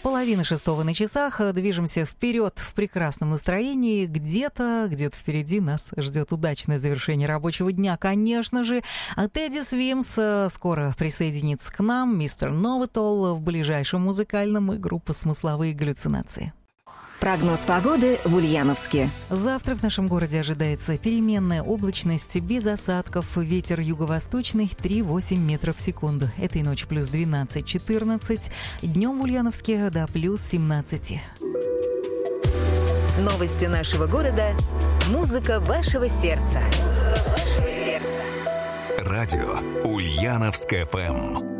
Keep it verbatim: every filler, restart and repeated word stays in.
Половина шестого на часах. Движемся вперед в прекрасном настроении. Где-то, где-то впереди нас ждет удачное завершение рабочего дня. Конечно же, Тедди Свимс скоро присоединится к нам. Мистер Новотол в ближайшем музыкальном и группа «Смысловые галлюцинации». Прогноз погоды в Ульяновске. Завтра в нашем городе ожидается переменная облачность без осадков. Ветер юго-восточный три-восемь метров в секунду. Этой ночью плюс двенадцать-четырнадцать. Днем в Ульяновске до плюс семнадцать. Новости нашего города. Музыка вашего сердца. Музыка вашего сердца. Радио Ульяновск эф эм.